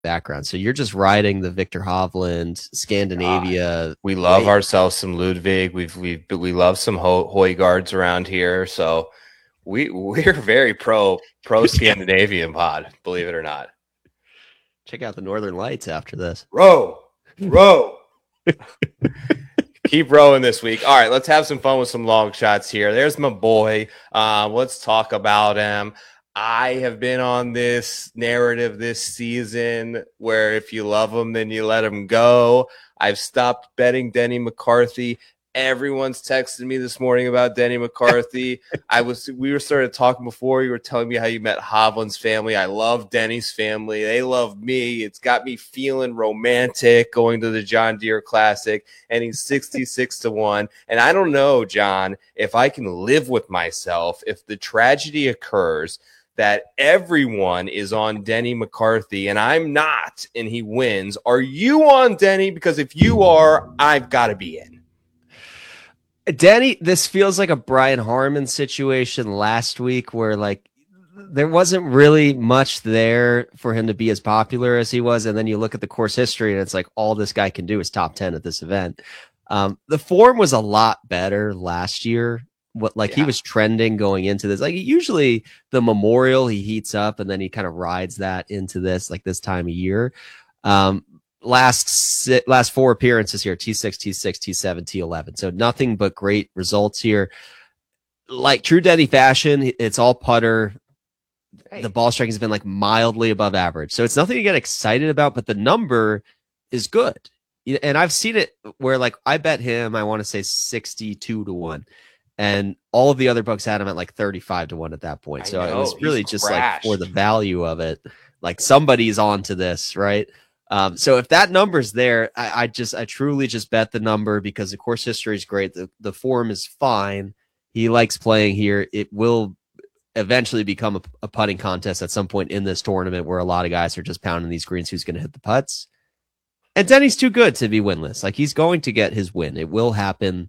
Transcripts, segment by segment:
background. So you're just riding the Victor Hovland, God, Scandinavia we love wave. ourselves some Ludwig. We love some Hoygaards around here. So we're very pro Scandinavian pod, believe it or not. Check out the Northern Lights after this. Row, row. Keep rowing this week. All right, let's have some fun with some long shots here. There's my boy. Let's talk about him. I have been on this narrative this season where if you love him, then you let him go. I've stopped betting Denny McCarthy. Everyone's texting me this morning about Denny McCarthy. We were started talking before. You were telling me how you met Hovland's family. I love Denny's family. They love me. It's got me feeling romantic going to the John Deere Classic, and he's 66-1. And I don't know, John, if I can live with myself if the tragedy occurs that everyone is on Denny McCarthy and I'm not, and he wins. Are you on Denny? Because if you are, I've got to be in. Danny, this feels like a Brian Harmon situation last week where like there wasn't really much there for him to be as popular as he was. And then you look at the course history and it's like all this guy can do is top 10 at this event. The form was a lot better last year. He was trending going into this. Like usually the Memorial, he heats up and then he kind of rides that into this like this time of year. Last four appearances here, T6, T6, T7, T11. So nothing but great results here. Like true Denny fashion, it's all putter. The ball striking has been like mildly above average. So it's nothing to get excited about, but the number is good. And I've seen it where like I bet him, I want to say 62-1. And all of the other books had him at like 35-1 at that point. So it was really just like for the value of it, like somebody's on to this, right? So if that number's there, I truly just bet the number because the course history is great. The form is fine. He likes playing here. It will eventually become a putting contest at some point in this tournament where a lot of guys are just pounding these greens. Who's going to hit the putts? And Denny's too good to be winless. Like he's going to get his win. It will happen.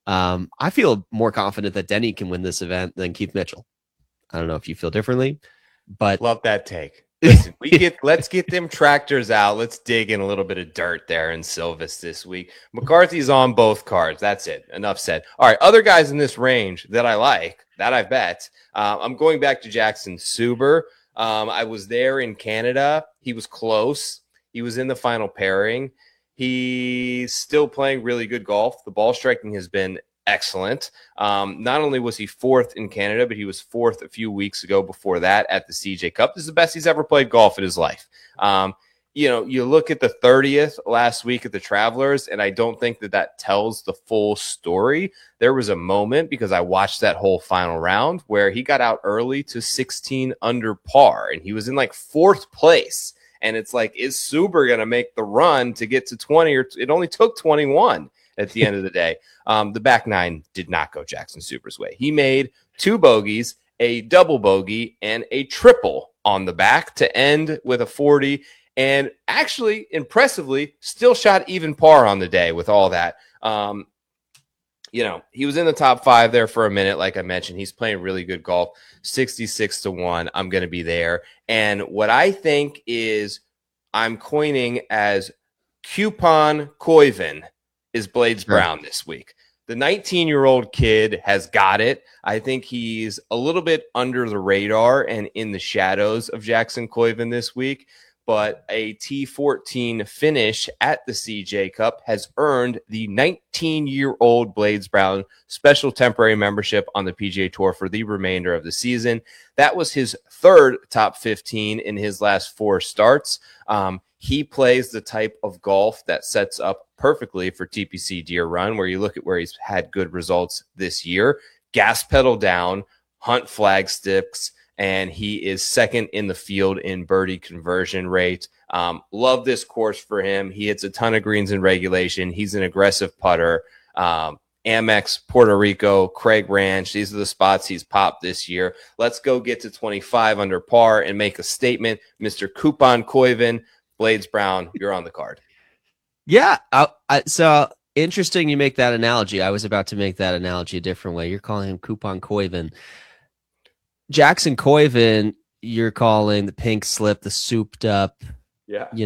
I feel more confident that Denny can win this event than Keith Mitchell. I don't know if you feel differently, but love that take. Listen, let's get them tractors out. Let's dig in a little bit of dirt there in Silvis this week. McCarthy's on both cards. That's it. Enough said. All right, other guys in this range that I like, that I bet. I'm going back to Jackson Suber. I was there in Canada. He was close. He was in the final pairing. He's still playing really good golf. The ball striking has been excellent. Not only was he fourth in Canada, but he was fourth a few weeks ago before that at the CJ Cup. This is the best he's ever played golf in his life. You look at the 30th last week at the Travelers, and I don't think that tells the full story. There was a moment, because I watched that whole final round, where he got out early to 16 under par, and he was in like fourth place. And it's like, is Suber going to make the run to get to 20? Or it only took 21 at the end of the day. The back nine did not go Jackson Suber's way. He made two bogeys, a double bogey, and a triple on the back to end with a 40. And actually, impressively, still shot even par on the day with all that. He was in the top five there for a minute. Like I mentioned, he's playing really good golf. 66-1. I'm going to be there. And what I think is I'm coining as Coupon Koiven is Blades Brown this week. The 19-year-old kid has got it. I think he's a little bit under the radar and in the shadows of Jackson Koiven this week. But a T14 finish at the CJ Cup has earned the 19-year-old Blades Brown special temporary membership on the PGA Tour for the remainder of the season. That was his third top 15 in his last four starts. He plays the type of golf that sets up perfectly for TPC Deer Run, where you look at where he's had good results this year. Gas pedal down, hunt flag sticks, and he is second in the field in birdie conversion rate. Love this course for him. He hits a ton of greens in regulation. He's an aggressive putter. Amex, Puerto Rico, Craig Ranch. These are the spots he's popped this year. Let's go get to 25 under par and make a statement. Mr. Coupon Koiven, Blades Brown, you're on the card. Yeah. So interesting you make that analogy. I was about to make that analogy a different way. You're calling him Coupon Koiven. Jackson Koiven, you're calling the pink slip, the souped up Yeah.